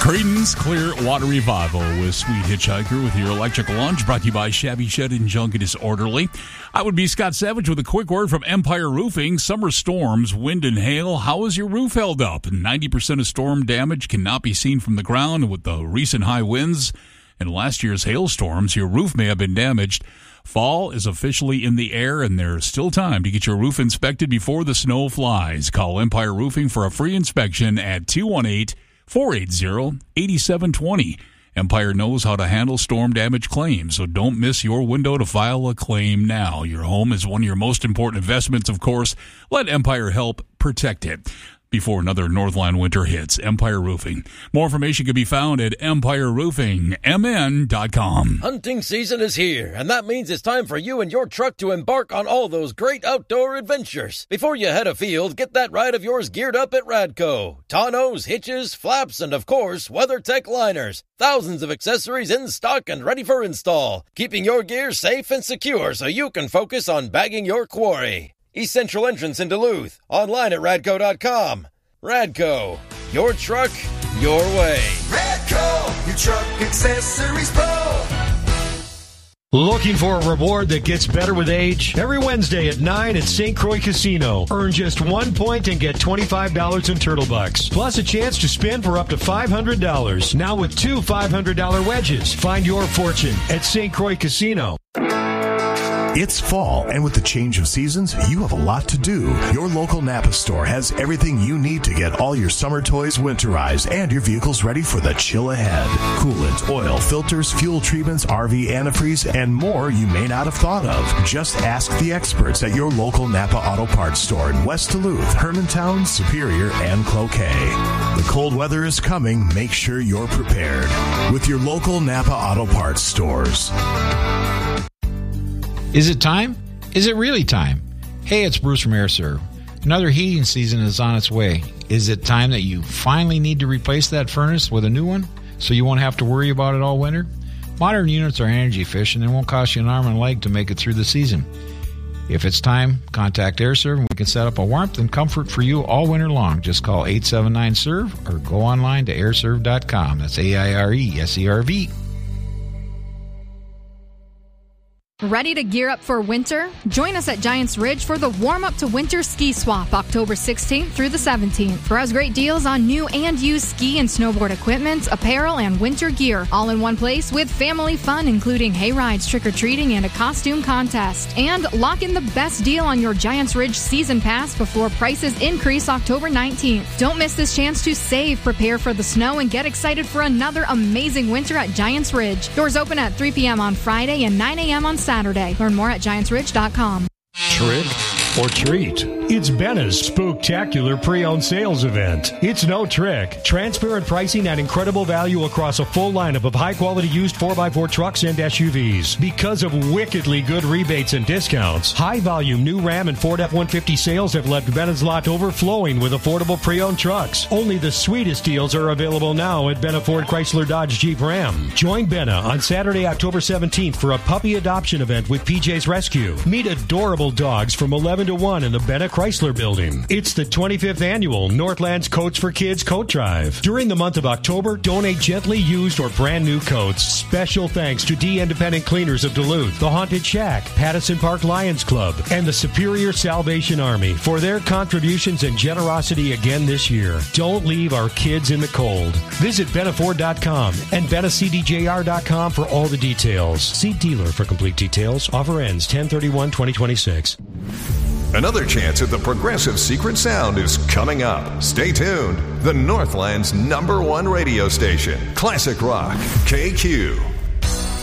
Creedence Clearwater Revival with Sweet Hitchhiker with your electric lunch, brought to you by Shabby Shed and Junk It Is Orderly. I would be Scott Savage with a quick word from Empire Roofing. Summer storms, wind and hail. How is your roof held up? 90% of storm damage cannot be seen from the ground. With the recent high winds and last year's hailstorms, your roof may have been damaged. Fall is officially in the air, and there's still time to get your roof inspected before the snow flies. Call Empire Roofing for a free inspection at 218-480-8720. Empire knows how to handle storm damage claims, so don't miss your window to file a claim now. Your home is one of your most important investments, of course. Let Empire help protect it before another Northland winter hits. Empire Roofing. More information can be found at empireroofingmn.com. Hunting season is here, and that means it's time for you and your truck to embark on all those great outdoor adventures. Before you head afield, get that ride of yours geared up at Radco. Tonneaus, hitches, flaps, and of course, WeatherTech liners. Thousands of accessories in stock and ready for install, keeping your gear safe and secure so you can focus on bagging your quarry. East Central entrance in Duluth. Online at radco.com. Radco, your truck, your way. Radco, your truck accessories pro. Looking for a reward that gets better with age? Every Wednesday at 9 at St. Croix Casino. Earn just 1 point and get $25 in Turtle Bucks. Plus a chance to spin for up to $500. Now with 2 $500 wedges. Find your fortune at St. Croix Casino. It's fall, and with the change of seasons, you have a lot to do. Your local Napa store has everything you need to get all your summer toys winterized and your vehicles ready for the chill ahead. Coolant, oil, filters, fuel treatments, RV antifreeze, and more you may not have thought of. Just ask the experts at your local Napa Auto Parts store in West Duluth, Hermantown, Superior, and Cloquet. The cold weather is coming. Make sure you're prepared with your local Napa Auto Parts stores. Is it time? Is it really time? Hey, it's Bruce from AirServe. Another heating season is on its way. Is it time that you finally need to replace that furnace with a new one so you won't have to worry about it all winter? Modern units are energy efficient and won't cost you an arm and a leg to make it through the season. If it's time, contact AirServe and we can set up a warmth and comfort for you all winter long. Just call 879-SERVE or go online to airserve.com. That's AIRESERV. Ready to gear up for winter? Join us at Giants Ridge for the warm-up to winter ski swap, October 16th through the 17th. Browse great deals on new and used ski and snowboard equipment, apparel, and winter gear, all in one place with family fun, including hay rides, trick-or-treating, and a costume contest. And lock in the best deal on your Giants Ridge season pass before prices increase October 19th. Don't miss this chance to save, prepare for the snow, and get excited for another amazing winter at Giants Ridge. Doors open at 3 p.m. on Friday and 9 a.m. on Saturday. Learn more at giantsridge.com. Trick or treat? It's Benna's Spooktacular Pre-Owned Sales Event. It's no trick. Transparent pricing at incredible value across a full lineup of high-quality used 4x4 trucks and SUVs. Because of wickedly good rebates and discounts, high-volume new Ram and Ford F-150 sales have left Benna's lot overflowing with affordable pre-owned trucks. Only the sweetest deals are available now at Benna Ford Chrysler Dodge Jeep Ram. Join Benna on Saturday, October 17th for a puppy adoption event with PJ's Rescue. Meet adorable dogs from 11 to 1 in the Benna Chrysler Building. It's the 25th annual Northlands Coats for Kids Coat Drive. During the month of October, donate gently used or brand new coats. Special thanks to D Independent Cleaners of Duluth, the Haunted Shack, Pattison Park Lions Club, and the Superior Salvation Army for their contributions and generosity again this year. Don't leave our kids in the cold. Visit BennaFord.com and BennaCDJR.com for all the details. See dealer for complete details. Offer ends 10/31/2026. Another chance at the Progressive Secret Sound is coming up. Stay tuned. The Northland's #1 radio station, Classic Rock, KQ.